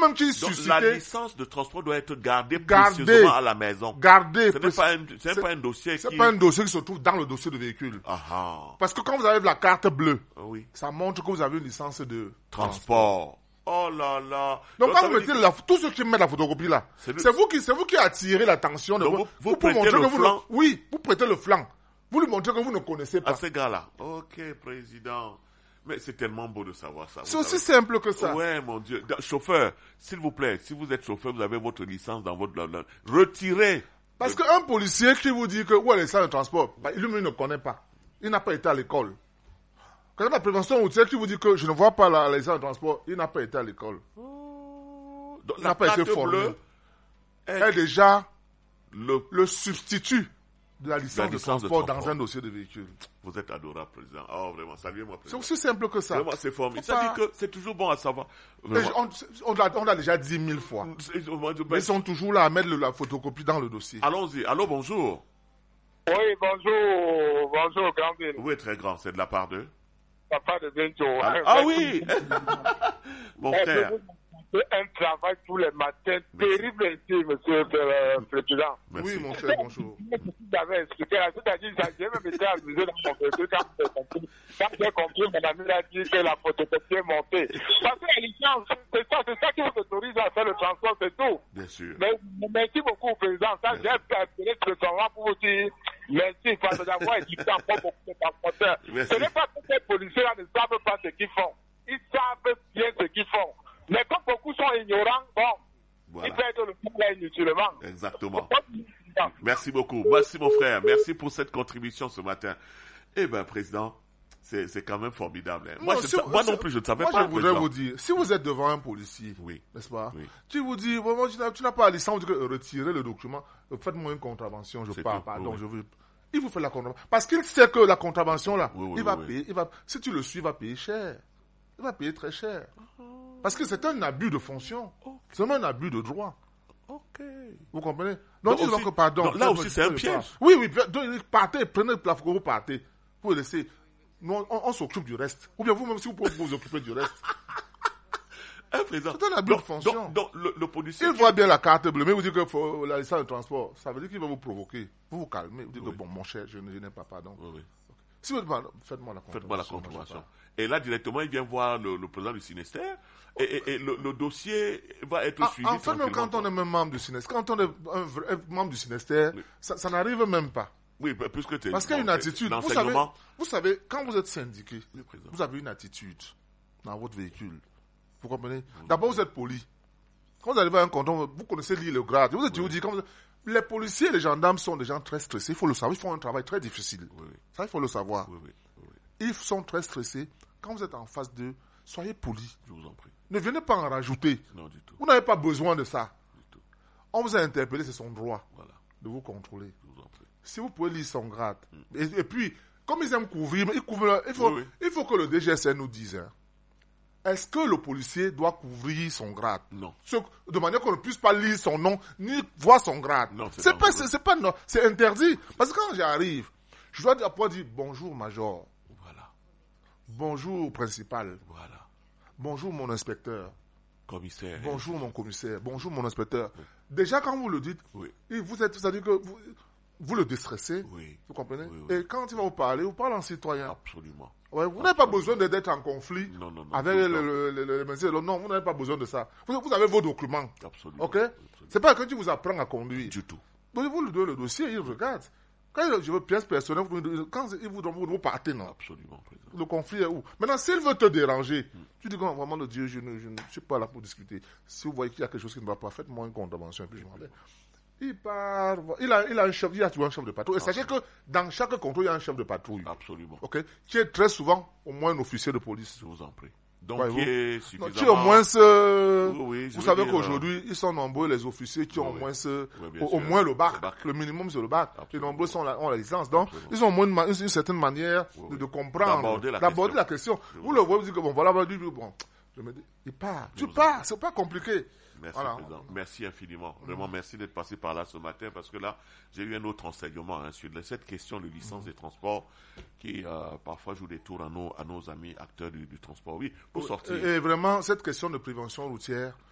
même qu'il Donc, suscitait... la licence de transport doit être gardée précieusement à la maison. Gardée. Ce n'est pas un dossier C'est qui... pas un dossier qui se trouve dans le dossier de véhicule. Parce que quand vous avez la carte bleue, ça montre que vous avez une licence de transport. Oh là là. Donc quand vous mettez tous ceux qui mettent la photocopie là, c'est vous qui attirez l'attention de vous prêtez le flanc. Oui, vous prêtez le flanc. Vous lui montrez que vous ne connaissez pas. À ces gars-là. Ok, président. Mais c'est tellement beau de savoir ça. C'est aussi simple que ça. Ouais, mon Dieu. Chauffeur, s'il vous plaît, si vous êtes chauffeur, vous avez votre licence dans votre... Retirez. Parce qu'un policier qui vous dit que où est le licence de transport, lui ne connaît pas. Il n'a pas été à l'école. Quand la prévention routière qui vous dit que je ne vois pas la licence de transport, il n'a pas été à l'école. Donc, il n'a pas été formé. Est déjà le substitut de la licence de transport dans un dossier de véhicule. Vous êtes adorable, président. Oh, vraiment, saluez-moi, président. C'est aussi simple que ça. Vraiment, c'est formidable. Ça dit que c'est toujours bon à savoir. On l'a déjà dit 1000 fois. Mais ils sont toujours là à mettre la photocopie dans le dossier. Allons-y. Allô, bonjour. Oui, bonjour. Bonjour, Grandville. Oui, très grand. C'est de la part de... Papa de Bento. Ah oui. Mon frère. Un travail tous les matins terrible ici, monsieur le président. Oui, mon frère, bonjour. J'avais expliqué, c'est-à-dire j'ai même été amusé dans mon véhicule quand j'ai compris, madame a dit que la photocopie est montée. Parce que la licence, c'est ça qui vous autorise à faire le transport, c'est tout. Bien sûr. Mais merci beaucoup, président. Ça, j'ai appelé ce temps-là pour vous dire merci, parce d'avoir éduqué encore beaucoup de transporteurs. Ce n'est pas que ces policiers-là ne savent pas ce qu'ils font. Ils savent bien ce qu'ils font. Mais comme beaucoup sont ignorants, voilà. Ils perdent le temps inutilement. Exactement. Merci beaucoup. Merci, mon frère. Merci pour cette contribution ce matin. Eh bien, président, c'est quand même formidable. Hein. Moi non plus, je ne savais pas. Moi, je voudrais vous dire, si vous êtes devant un policier, n'est-ce pas, qui vous dit, tu n'as pas la licence, vous dites retirez le document, faites-moi une contravention, je pars, pardon, je veux... Il vous fait la contravention. Parce qu'il sait que la contravention, là, il va payer. Si tu le suis, il va payer cher. Il va payer très cher. Parce que c'est un abus de fonction. C'est même un abus de droit. Vous comprenez? Donc pardon. Là aussi, c'est un piège. Oui, partez, prenez la photo, vous partez. Vous laissez. Nous, on s'occupe du reste. Ou bien vous-même, si vous pouvez vous occuper du reste. C'est un abus de fonction. Donc, le policier... Il voit bien la carte bleue, mais vous dites que faut la licence de transport. Ça veut dire qu'il va vous provoquer. Vous vous calmez. Vous dites que bon, mon cher, je n'ai pas pardon. Si vous faites-moi la contravention. Et là, directement, il vient voir le président du Sinestère et le dossier va être suivi. En fait, même quand on est même membre du Sinestère, quand on est un vrai membre du Sinestère, ça n'arrive même pas. Oui, puisque tu es... Parce qu'il y a une attitude. Vous savez, quand vous êtes syndiqué, vous avez une attitude dans votre véhicule. Vous comprenez? D'abord, vous êtes poli. Quand vous arrivez à un canton, vous connaissez l'île le grade. Vous dites, les policiers et les gendarmes sont des gens très stressés. Il faut le savoir. Ils font un travail très difficile. Ça, il faut le savoir. Ils sont très stressés. Quand vous êtes en face d'eux, soyez polis. Je vous en prie. Ne venez pas en rajouter. Non, du tout. Vous n'avez pas besoin de ça. Du tout. On vous a interpellé, c'est son droit de vous contrôler. Je vous en prie. Si vous pouvez lire son grade. Et puis, comme ils aiment couvrir, il faut que le DGSN nous dise. Est-ce que le policier doit couvrir son grade? Non. De manière qu'on ne puisse pas lire son nom, ni voir son grade. Non, c'est interdit. Parce que quand j'arrive, je dois pouvoir dire bonjour, major. Voilà. Bonjour, principal. Voilà. Bonjour, mon inspecteur. Commissaire. Bonjour, mon commissaire. Bonjour, mon inspecteur. Déjà, quand vous le dites, c'est-à-dire que vous le déstressez. Vous comprenez? Et quand il va vous parler en citoyen. Absolument. Vous n'avez pas besoin d'être en conflit avec les messieurs. Non, vous n'avez pas besoin de ça. Vous avez vos documents. Absolument. Ok? C'est pas que tu vous apprends à conduire. Du tout. Vous lui donnez le dossier, il regarde. Quand je veux pièce personnelle, quand il vous partez, non. Absolument, président. Le conflit est où? Maintenant, s'il veut te déranger, tu dis vraiment le Dieu, je ne suis pas là pour discuter. Si vous voyez qu'il y a quelque chose qui ne va pas, faites-moi une contravention et puis je m'en vais. Il part, il a un chef, il a toujours un chef de patrouille. Et sachez que dans chaque contrôle, il y a un chef de patrouille. Absolument. Ok? Qui est très souvent au moins un officier de police. Je vous en prie. Donc, qui est suffisamment... Qui au moins vous savez qu'aujourd'hui, ils sont nombreux, les officiers qui ont au moins le bac. Le minimum, c'est le bac. Les nombreux ont la licence. Donc, ils ont au moins une certaine manière de comprendre, d'aborder la question. Vous le voyez, vous dites que bon, voilà, je me dis, il part. Tu pars, c'est pas compliqué. Merci, président. Merci infiniment. Vraiment, merci d'être passé par là ce matin parce que là, j'ai eu un autre enseignement sur cette question de licence des transports qui parfois joue des tours à nos amis acteurs du transport. Oui, pour sortir. Et vraiment, cette question de prévention routière,